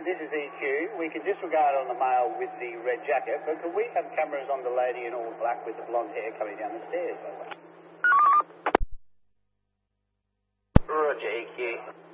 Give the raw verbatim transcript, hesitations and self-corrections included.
this is E Q. We can disregard on the male with the red jacket, but could we have cameras on the lady in all black with the blonde hair coming down the stairs? Roger, E Q.